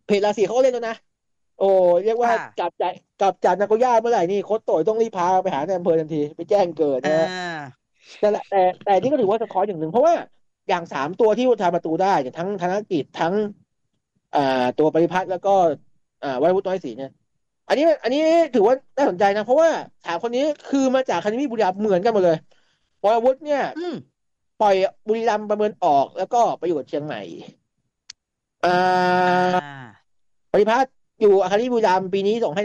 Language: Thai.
เพจราศีเขาก็เล่นแล้วนะโอ้เรียกว่าค่ะกลับจากนาโกย่าเมื่อไหร่นี่โค้ชโตยต้องรีบพาไปหาในอำเภอทันทีไปแจ้งเกิดอ่นะฮะาแต่ละแต่นี่ก็ถือว่าสะท้อนอย่างหนึ่งเพราะว่าอย่าง3 ตัวที่ทำประตูได้อย่างทั้งธนกิจทั้งอ่าตัวปริพัฒน์แล้วก็วรวุฒิน้อยศรีเนี่ยอันนี้ถือว่าน่าสนใจนะเพราะว่า3 คนนี้คือมาจากคาเดมี่บุรีรัมย์เหมือนกันหมดเลยวรวุฒิเนี่ยอืมปล่อยบุรีรัมย์ประเมินออกแล้วก็ไปอยู่กับเชียงใหม่อ่อ่าาปริพัฒน์อยู่อาคาเดมี่บุรีรัมย์ปีนี้ส่งให้